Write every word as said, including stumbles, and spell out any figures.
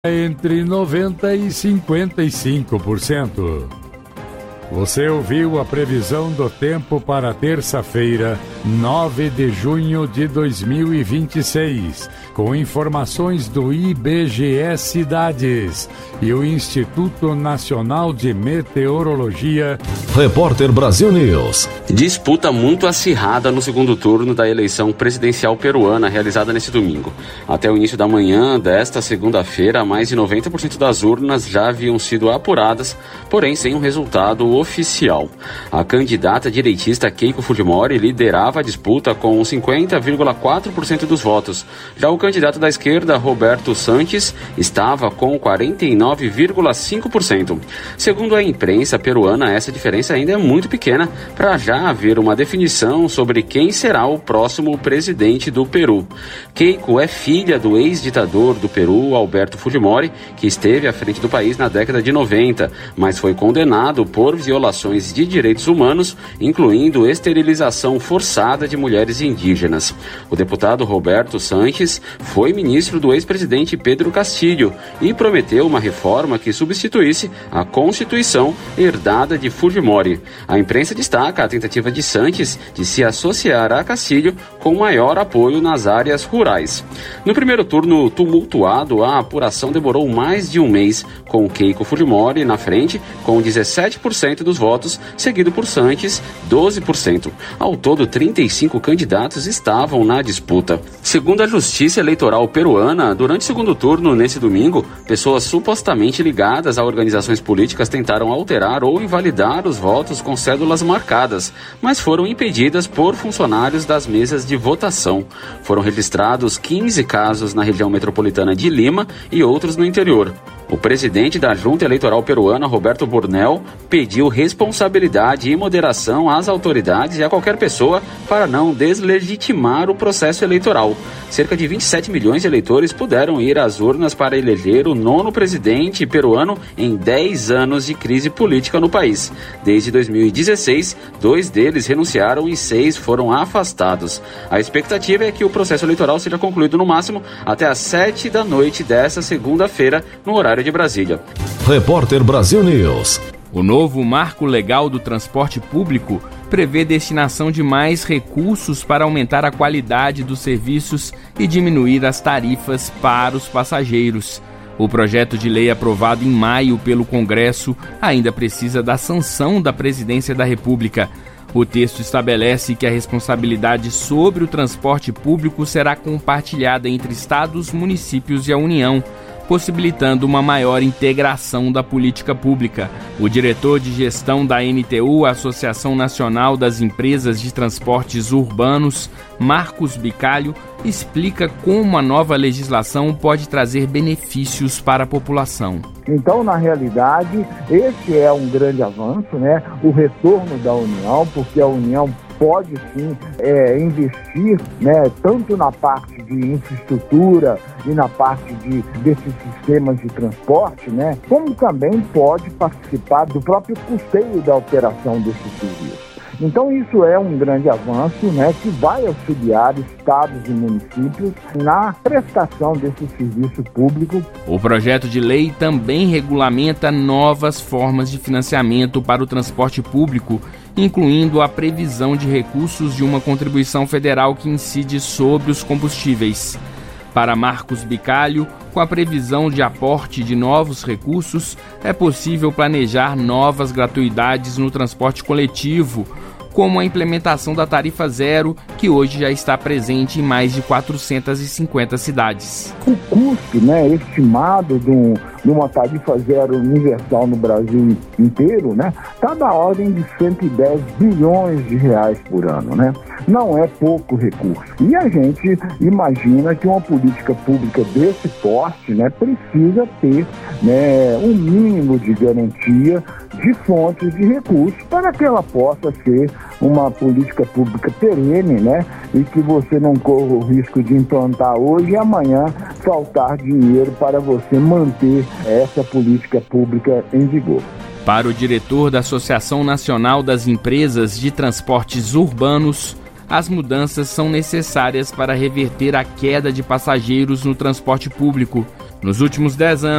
entre noventa e cinquenta e cinco por cento. Você ouviu a previsão do tempo para terça-feira, nove de junho de dois mil e vinte e seis, com informações do I B G E Cidades e o Instituto Nacional de Meteorologia. Repórter Brasil News. Disputa muito acirrada no segundo turno da eleição presidencial peruana realizada neste domingo. Até o início da manhã desta segunda-feira, mais de noventa por cento das urnas já haviam sido apuradas, porém sem um resultado oficial. A candidata direitista Keiko Fujimori liderava a disputa com cinquenta vírgula quatro por cento dos votos. Já o candidato da esquerda, Roberto Sanches, estava com quarenta e nove vírgula cinco por cento. Segundo a imprensa peruana, essa diferença ainda é muito pequena para já haver uma definição sobre quem será o próximo presidente do Peru. Keiko é filha do ex-ditador do Peru, Alberto Fujimori, que esteve à frente do país na década de noventa, mas foi condenado por violações de direitos humanos, incluindo esterilização forçada de mulheres indígenas. O deputado Roberto Sanches foi ministro do ex-presidente Pedro Castillo e prometeu uma reforma que substituísse a Constituição herdada de Fujimori. A imprensa destaca a tentativa de Sanches de se associar a Castillo com maior apoio nas áreas rurais. No primeiro turno tumultuado, a apuração demorou mais de um mês, com Keiko Fujimori na frente, com dezessete por cento dos votos, seguido por Sanches, doze por cento. Ao todo, trinta e cinco candidatos estavam na disputa. Segundo a Justiça Eleitoral peruana, durante o segundo turno, nesse domingo, pessoas supostamente ligadas a organizações políticas tentaram alterar ou invalidar os votos com cédulas marcadas, mas foram impedidas por funcionários das mesas de votação. Foram registrados quinze casos na região metropolitana de Lima e outros no interior. O presidente da Junta Eleitoral Peruana, Roberto Burnell, pediu responsabilidade e moderação às autoridades e a qualquer pessoa para não deslegitimar o processo eleitoral. Cerca de vinte e sete milhões de eleitores puderam ir às urnas para eleger o nono presidente peruano em dez anos de crise política no país. Desde dois mil e dezesseis, dois deles renunciaram e seis foram afastados. A expectativa é que o processo eleitoral seja concluído no máximo até às sete da noite desta segunda-feira, no horário de Brasília. Repórter Brasil News. O novo Marco Legal do Transporte Público prevê destinação de mais recursos para aumentar a qualidade dos serviços e diminuir as tarifas para os passageiros. O projeto de lei aprovado em maio pelo Congresso ainda precisa da sanção da Presidência da República. O texto estabelece que a responsabilidade sobre o transporte público será compartilhada entre estados, municípios e a União, possibilitando uma maior integração da política pública. O diretor de gestão da A N T U, Associação Nacional das Empresas de Transportes Urbanos, Marcos Bicalho, explica como a nova legislação pode trazer benefícios para a população. Então, na realidade, esse é um grande avanço, né? O retorno da União, porque a União pode sim é, investir, né, tanto na parte de infraestrutura e na parte de, desses sistemas de transporte, né, como também pode participar do próprio custeio da operação desses serviços. Então isso é um grande avanço, né, que vai auxiliar estados e municípios na prestação desse serviço público. O projeto de lei também regulamenta novas formas de financiamento para o transporte público, incluindo a previsão de recursos de uma contribuição federal que incide sobre os combustíveis. Para Marcos Bicalho, com a previsão de aporte de novos recursos, é possível planejar novas gratuidades no transporte coletivo, como a implementação da tarifa zero, que hoje já está presente em mais de quatrocentas e cinquenta cidades. O custo, né, estimado de, um, de uma tarifa zero universal no Brasil inteiro, né, está na ordem de cento e dez bilhões de reais por ano, né? Não é pouco recurso. E a gente imagina que uma política pública desse porte, né, precisa ter, né, um mínimo de garantia de fontes de recursos para que ela possa ser uma política pública perene, né? E que você não corra o risco de implantar hoje e amanhã faltar dinheiro para você manter essa política pública em vigor. Para o diretor da Associação Nacional das Empresas de Transportes Urbanos, as mudanças são necessárias para reverter a queda de passageiros no transporte público Nos últimos dez anos,